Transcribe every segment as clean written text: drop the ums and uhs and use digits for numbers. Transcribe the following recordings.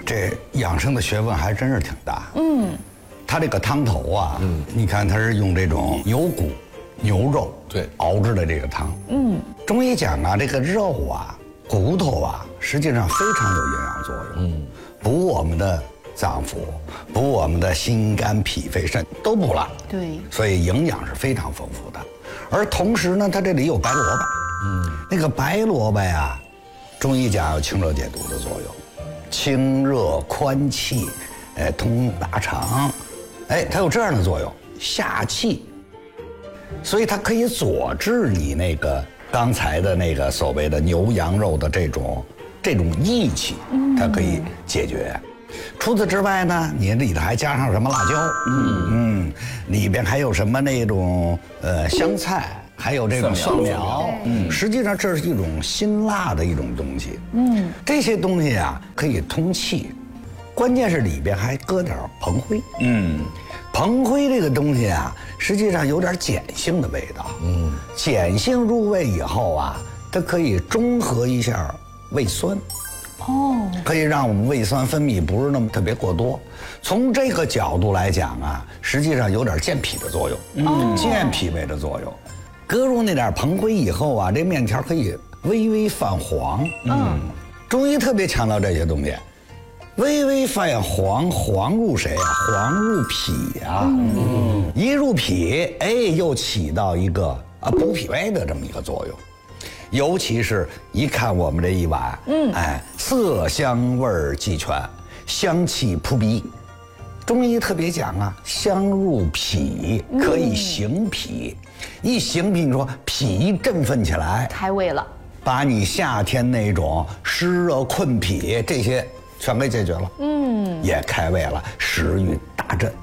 这养生的学问还真是挺大。它这个汤头啊，你看它是用这种牛骨、牛肉对熬制的这个汤。中医讲啊，这个肉啊、骨头啊，实际上非常有营养作用。补我们的脏腑，补我们的心肝脾肺肾都补了。 对， 所以营养是非常丰富的。而同时呢，它这里有白萝卜。那个白萝卜呀，中医讲有清热解毒的作用，清热宽气，通大肠，它有这样的作用，下气，所以它可以佐治你那个刚才的那个所谓的牛羊肉的这种益气，它可以解决。除此之外呢，你里头还加上什么辣椒，里边还有什么那种香菜。还有这种蒜苗，实际上这是一种辛辣的一种东西。这些东西啊可以通气，关键是里边还搁点蓬灰。蓬灰这个东西啊，实际上有点碱性的味道。碱性入胃以后啊，它可以中和一下胃酸。可以让我们胃酸分泌不是那么特别过多。从这个角度来讲啊，实际上有点健脾的作用，健脾胃的作用。搁入那点蓬灰以后啊，这面条可以微微泛黄。中医特别强调这些东西，微微泛黄，黄入谁啊？黄入脾啊。一入脾，又起到一个补脾胃的这么一个作用。尤其是一看我们这一碗，色香味儿俱全，香气扑鼻。中医特别讲啊，香入脾可以行脾，一行脾，你说脾振奋起来， 开胃了， 把你夏天那种湿热困脾这些全给解决了，也开胃了，食欲大振。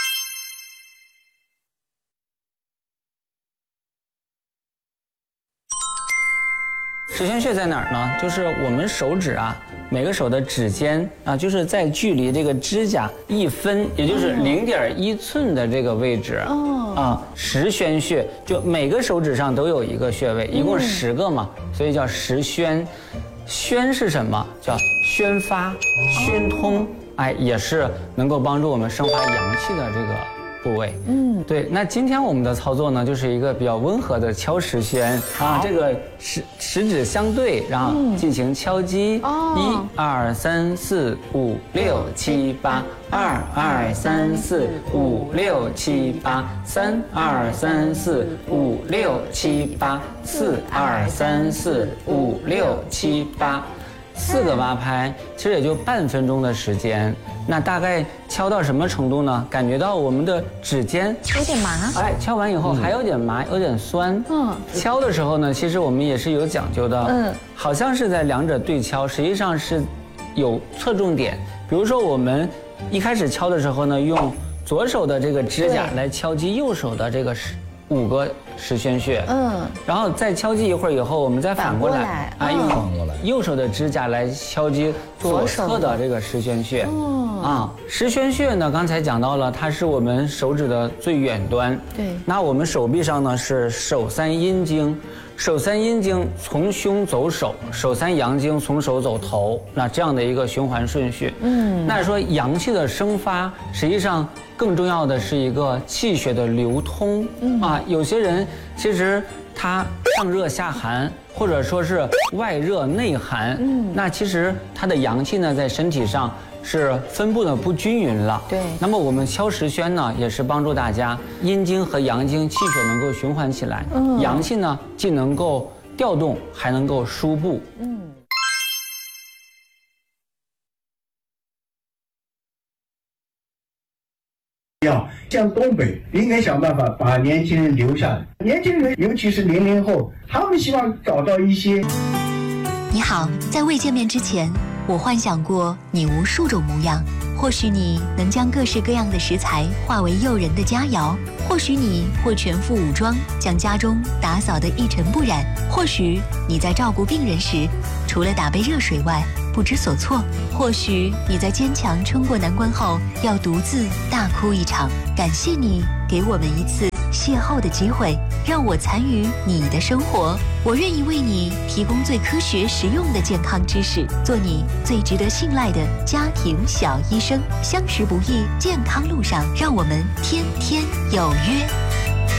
十宣穴在哪儿呢？就是我们手指啊，每个手的指尖啊，就是在距离这个指甲1分，也就是0.1寸的这个位置。十宣穴就每个手指上都有一个穴位，一共10个嘛，所以叫十宣。宣是什么？叫宣发、宣通，也是能够帮助我们生发阳气的这个部位。对。那今天我们的操作呢，就是一个比较温和的敲十宣这个食指相对，然后进行敲击。1、2、3、4、5、6、7、8。2、2、3、4、5、6、7、8。3、2、3、4、5、6、7、8。4、2、3、4、5、6、7、8。4个挖拍，其实也就半分钟的时间。那大概敲到什么程度呢？感觉到我们的指尖有点麻。 敲完以后还有点麻，有点酸。敲的时候呢，其实我们也是有讲究的。好像是在两者对敲，实际上是有侧重点。比如说我们一开始敲的时候呢，用左手的这个指甲来敲击右手的这个5个十宣穴，然后再敲击一会儿以后，我们再反过来，用右手的指甲来敲击左侧的这个十宣穴。十宣穴呢，刚才讲到了，它是我们手指的最远端。对。那我们手臂上呢是手三阴经，手三阴经从胸走手，手三阳经从手走头，那这样的一个循环顺序。那说阳气的生发，实际上更重要的是一个气血的流通。有些人其实他上热下寒，或者说是外热内寒，那其实他的阳气呢在身体上是分布的不均匀了。对。那么我们敲十宣呢，也是帮助大家阴经和阳经气血能够循环起来，阳气呢既能够调动，还能够输布。 像东北应该想办法把年轻人留下来，年轻人尤其是00后，他们希望找到一些。 你好，在未见面之前，我幻想过你无数种模样。或许你能将各式各样的食材化为诱人的佳肴，或许你会全副武装，将家中打扫得一尘不染，或许你在照顾病人时，除了打杯热水外不知所措，或许你在坚强撑过难关后要独自大哭一场。感谢你给我们一次新邂逅的机会，让我参与你的生活。我愿意为你提供最科学实用的健康知识，做你最值得信赖的家庭小医生。相识不易，健康路上，让我们天天有约。